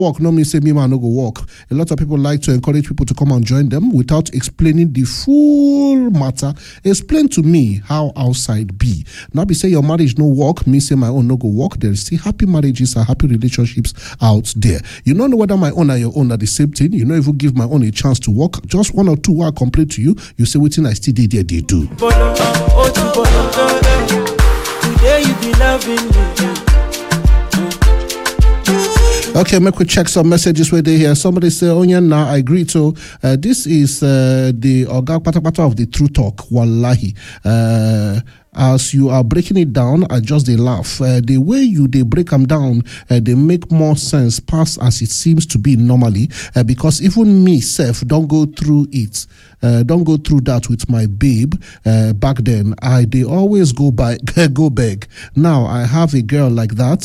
Work no mean say me man no go work. A lot of people like to encourage people to come and join them without explaining the full matter. Explain to me how outside be. Now be say your marriage no work, me say my own no go work. There is still happy marriages and happy relationships out there. You don't know whether my own and your own are the same thing. You know if you give my own a chance to work, just one or two will complain to you. You say what thing I still did there they do. Today you be loving me. Okay, make we check some messages where they here. Somebody say, Onion, now I agree to. This is the Oga Patapata of the True Talk. Wallahi. As you are breaking it down, I just they laugh. The way they break them down, they make more sense past as it seems to be normally. Because even me, self, don't go through it. Don't go through that with my babe. Back then, they always go beg. Now I have a girl like that.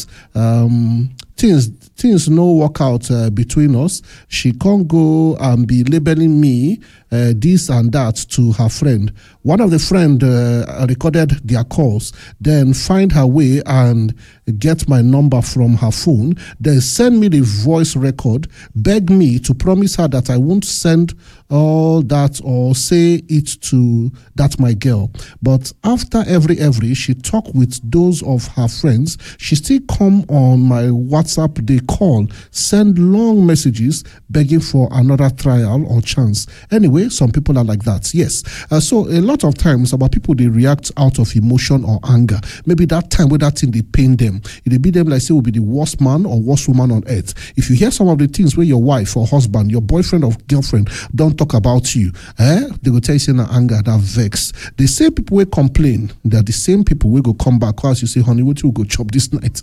Things no work out between us. She can't go and be labeling me this and that to her friend. One of the friend recorded their calls, then find her way and get my number from her phone, then send me the voice record, beg me to promise her that I won't send all that or say it to that my girl. But after every, she talk with those of her friends. She still come on my WhatsApp, they call, send long messages begging for another trial or chance. Anyway, some people are like that, yes. So a lot of times about people, they react out of emotion or anger. Maybe that time where that thing, they pain them. It be them like say will be the worst man or worst woman on earth. If you hear some of the things where your wife or husband, your boyfriend or girlfriend don't talk about you, they will tell you saying anger, that vex. The same people will complain, they're the same people will go come back as you say, honey, what you go chop this night?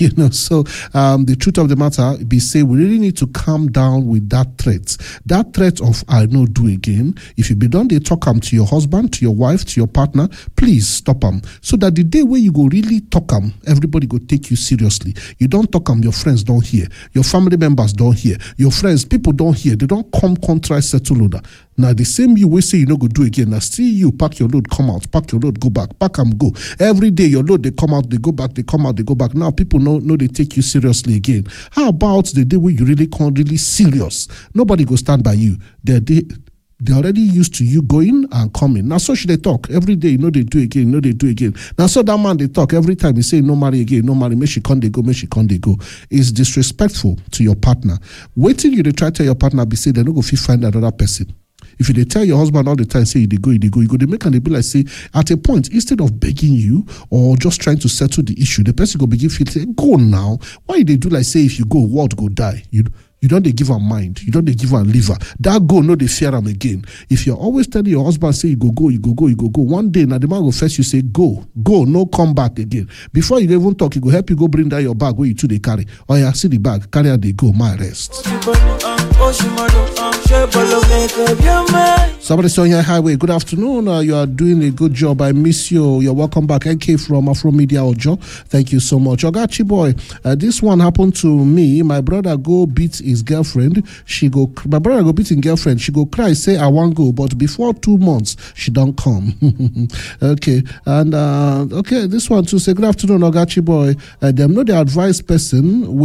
So the truth of the matter be say we really need to calm down with that threat. That threat of I no do again. If you be done, they talk to your husband, to your wife, to your partner, please stop them. So that the day where you go really talk everybody go take you seriously. You don't talk your friends don't hear. Your family members don't hear. Your friends, people don't hear. They don't come contra settle order. Now the same you will say you no go do again. Now still you pack your load, come out, pack your load, go back, pack and go. Every day your load they come out, they go back, they come out, they go back. Now people know they take you seriously again. How about the day where you really can't really serious? Nobody go stand by you. They're already used to you going and coming. Now so should they talk every day? They do again. Now so that man they talk every time he say no marry again, no marry. Make she can't they go. It's disrespectful to your partner. Waiting you to try to tell your partner be say they no go find another person. If you tell your husband all the time, say they go, you go, they make and they be like, say, at a point, instead of begging you or just trying to settle the issue, the person go begin feel, say, go now. Why they do like, say, if you go, world go die? You don't they give her mind. You don't they give her liver. That go, no, they fear them again. If you're always telling your husband, say, you go. One day, now the man will first you say, go, no come back again. Before you even talk, he go help you go bring down your bag where you two they carry. Oh yeah, see the bag, carry out they go, my rest. Somebody saying here, highway, good afternoon. You are doing a good job. I miss you. You're welcome back. NK from Afro Media Ojo. Thank you so much. Ogachi boy, this one happened to me. My brother go beat his girlfriend. My brother go beat his girlfriend. She go cry, say I won't go, but before 2 months she don't come. Okay, and okay, this one too say good afternoon, Ogachi boy. Them know the advice person.